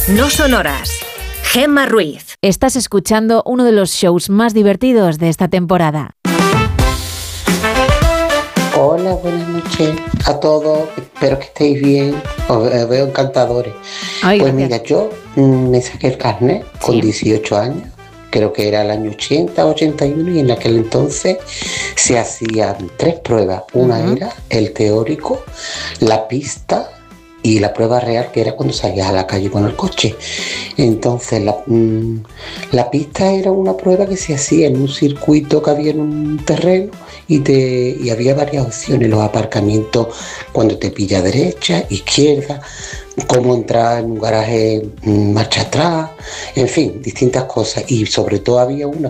No sonoras. Gemma Ruiz. Estás escuchando uno de los shows más divertidos de esta temporada. Hola, buenas noches a todos. Espero que estéis bien. Os veo encantadores. Ay, pues gracias. mira, yo me saqué el carnet con 18 años. Creo que era el año 80, 81, y en aquel entonces se hacían 3 pruebas. Una era el teórico, la pista y la prueba real, que era cuando salías a la calle con el coche. Entonces la pista era una prueba que se hacía en un circuito que había en un terreno y había varias opciones, los aparcamientos cuando te pilla derecha, izquierda, cómo entrar en un garaje marcha atrás, en fin, distintas cosas. Y sobre todo había una